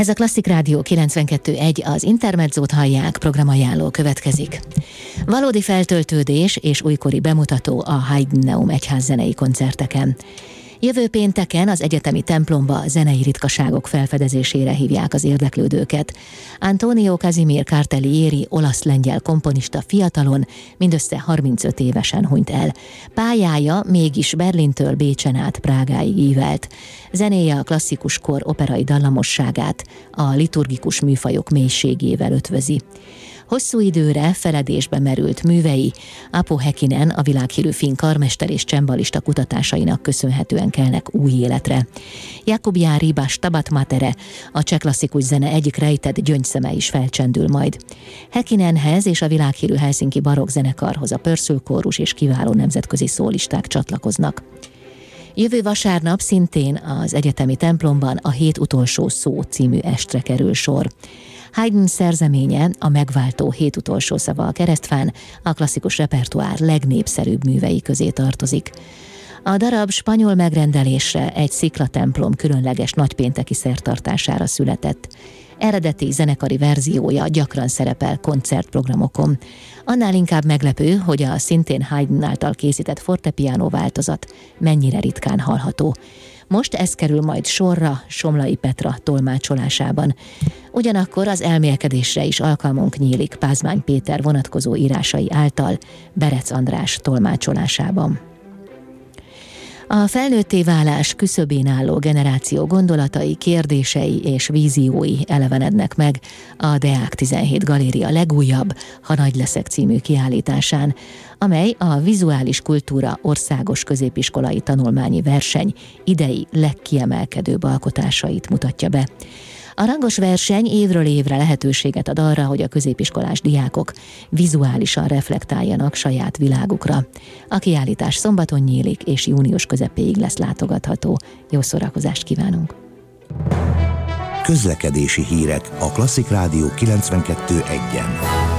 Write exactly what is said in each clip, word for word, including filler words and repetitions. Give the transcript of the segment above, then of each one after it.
Ez a Klasszik Rádió kilencvenkettő egy, az Intermedzót hallják, programajánló következik. Valódi feltöltődés és újkori bemutató a Heidennaum egyházzenei koncerteken. Jövő pénteken az egyetemi templomba zenei ritkaságok felfedezésére hívják az érdeklődőket. Antonio Casimir Cartellieri olasz-lengyel komponista fiatalon, mindössze harmincöt évesen hunyt el. Pályája mégis Berlintől Bécsen át Prágáig ívelt. Zenéje a klasszikus kor operai dallamosságát, a liturgikus műfajok mélységével ötvözi. Hosszú időre feledésbe merült művei Apo Häkkinen, a világhírű finn karmester és csembalista kutatásainak köszönhetően kelnek új életre. Jakub Jári Stabat Matere, a cseh klasszikus zene egyik rejtett gyöngyszeme is felcsendül majd. Häkkinenhez és a világhírű helsinki barokk zenekarhoz a Pörsül kórus és kiváló nemzetközi szólisták csatlakoznak. Jövő vasárnap szintén az egyetemi templomban a Hét utolsó szó című estre kerül sor. Haydn szerzeménye, a megváltó hét utolsó szava a keresztfán, a klasszikus repertoár legnépszerűbb művei közé tartozik. A darab spanyol megrendelésre egy sziklatemplom különleges nagypénteki szertartására született. Eredeti zenekari verziója gyakran szerepel koncertprogramokon. Annál inkább meglepő, hogy a szintén Haydn által készített fortepiano változat mennyire ritkán hallható. Most ez kerül majd sorra Somlai Petra tolmácsolásában. Ugyanakkor az elmélkedésre is alkalmunk nyílik Pázmány Péter vonatkozó írásai által Berec András tolmácsolásában. A felnőtté válás küszöbén álló generáció gondolatai, kérdései és víziói elevenednek meg a Deák tizenhét Galéria legújabb Ha nagy leszek című kiállításán, amely a vizuális kultúra országos középiskolai tanulmányi verseny idei legkiemelkedőbb alkotásait mutatja be. A rangos verseny évről évre lehetőséget ad arra, hogy a középiskolás diákok vizuálisan reflektáljanak saját világukra. A kiállítás szombaton nyílik, és június közepéig lesz látogatható. Jó szórakozást kívánunk! Közlekedési hírek a Klasszik Rádió kilencvenkettő egyen.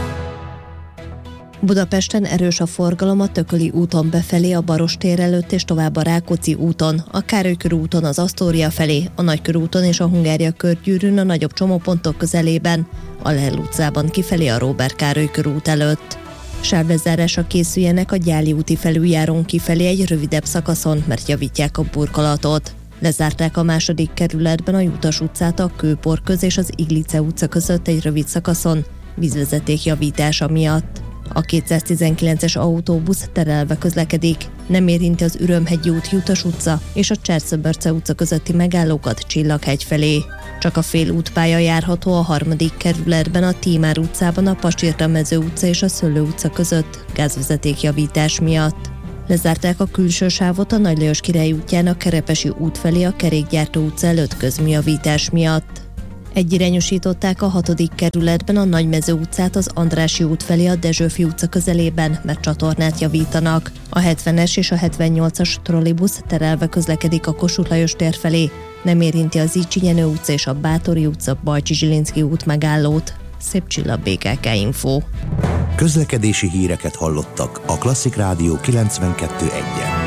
Budapesten erős a forgalom a Tököli úton befelé a Barostér előtt és tovább a Rákóczi úton, a Károly körúton az Asztória felé, a Nagykörúton és a Hungária körgyűrűn a nagyobb csomópontok közelében, a Lerl utcában kifelé a Róbert Károly körút előtt. Sávlezárásra készüljenek a Gyáli úti felüljárón kifelé egy rövidebb szakaszon, mert javítják a burkolatot. Lezárták a második kerületben a Jutas utcát a Kőporköz és az Iglice utca között egy rövid szakaszon, vízvezeték javítása miatt. A kétszáztizenkilences autóbusz terelve közlekedik, nem érinti az Ürömhegyi út Jutas utca és a Cserszöbörce utca közötti megállókat Csillaghegy felé. Csak a fél útpálya járható a harmadik kerületben a Tímár utcában a Pasirta Mező utca és a Szöllő utca között gázvezeték javítás miatt. Lezárták a külső sávot a Nagy Lajos Király útján a Kerepesi út felé a Kerékgyártó utca előtt közműjavítás miatt. Egyirányosították a hatodik kerületben a Nagymező utcát az Andrássy út felé a Dezsőfi utca közelében, mert csatornát javítanak. A hetvenes és a hetvennyolcas trollibusz terelve közlekedik a Kossuth Lajos tér felé, nem érinti az Zicsinyenő utca és a Báthori utca Bajcsi Zsilinszky út megállót. Szép Csilla, bé ká ká Info. Közlekedési híreket hallottak a Klasszik Rádió kilencvenkettő egyen.